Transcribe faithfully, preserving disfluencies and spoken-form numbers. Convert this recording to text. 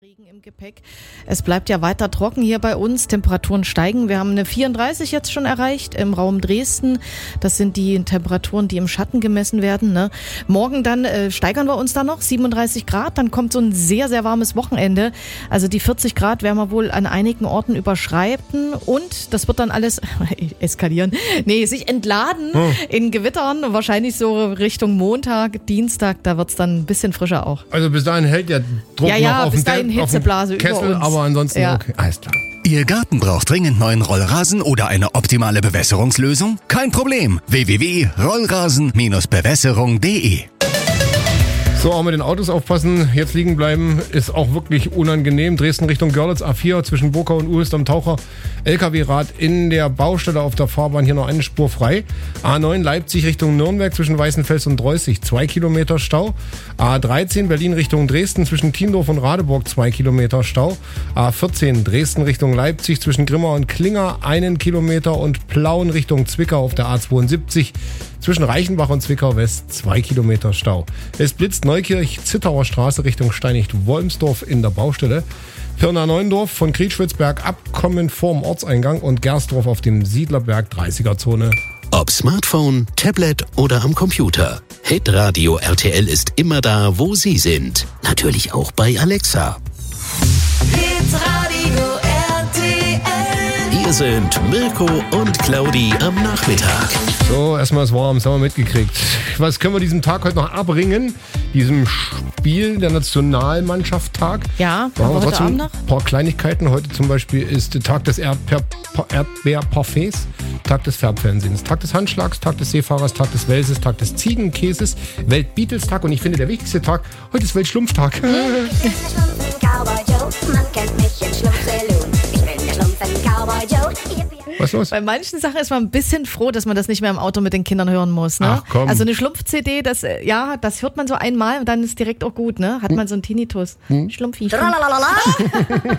Regen im Gepäck. Es bleibt ja weiter trocken hier bei uns. Temperaturen steigen. Wir haben eine vierunddreißig jetzt schon erreicht im Raum Dresden. Das sind die Temperaturen, die im Schatten gemessen werden. Ne? Morgen dann äh, steigern wir uns da noch. siebenunddreißig Grad. Dann kommt so ein sehr, sehr warmes Wochenende. Also die vierzig Grad werden wir wohl an einigen Orten überschreiten. Und das wird dann alles eskalieren. Nee, sich entladen hm. in Gewittern. Wahrscheinlich so Richtung Montag, Dienstag. Da wird es dann ein bisschen frischer auch. Also bis dahin hält der Druck ja, ja, noch auf bis dem dahin Hitzeblase Kessel, über uns. Aber ansonsten ja. okay, alles klar. Ihr Garten braucht dringend neuen Rollrasen oder eine optimale Bewässerungslösung? Kein Problem. w w w punkt rollrasen Bewässerung punkt d e So, auch mit den Autos aufpassen, jetzt liegen bleiben, ist auch wirklich unangenehm. Dresden Richtung Görlitz, A vier zwischen Burkau und Uelst am Taucher. L K W-Rad in der Baustelle auf der Fahrbahn, hier noch eine Spur frei. A neun Leipzig Richtung Nürnberg zwischen Weißenfels und Dreußig, zwei Kilometer Stau. A dreizehn Berlin Richtung Dresden zwischen Tiendorf und Radeburg, zwei Kilometer Stau. A vierzehn Dresden Richtung Leipzig zwischen Grimma und Klinger, einen Kilometer. Und Plauen Richtung Zwickau auf der A zweiundsiebzig zwischen Reichenbach und Zwickau West, zwei Kilometer Stau. Es blitzt Neukirch-Zittauer Straße Richtung Steinigt-Wolmsdorf in der Baustelle. Pirna-Neuendorf von Kriegschwitzberg abkommen vorm Ortseingang und Gersdorf auf dem Siedlerberg dreißiger-Zone. Ob Smartphone, Tablet oder am Computer. Hitradio R T L ist immer da, wo Sie sind. Natürlich auch bei Alexa. Hitradio R T L. Hier sind Mirko und Claudi am Nachmittag. So, erstmal ist warm, das haben wir mitgekriegt. Was können wir diesem Tag heute noch abbringen? Diesem Spiel, der Nationalmannschaft-Tag. Ja, da haben wir heute trotzdem Abend noch? ein paar Kleinigkeiten. Heute zum Beispiel ist der Tag des Erdbeer- Erdbeerparfaits, Tag des Farbfernsehens, Tag des Handschlags, Tag des Seefahrers, Tag des Welses, Tag des Ziegenkäses, Welt-Beatles-Tag und ich finde der wichtigste Tag, heute ist Weltschlumpftag. Ich bin der Schlumpfen-Cowboy Joe, man kennt mich im Schlumpf-Saloon. Ich bin der Schlumpfen-Cowboy Joe. Was ist los? Bei manchen Sachen ist man ein bisschen froh, dass man das nicht mehr im Auto mit den Kindern hören muss. Ne? Ach, komm. Also eine Schlumpf-C D, das, äh, ja, das hört man so einmal und dann ist direkt auch gut. Ne? Hat man so einen Tinnitus. Hm? Schlumpfi. Schlumpf.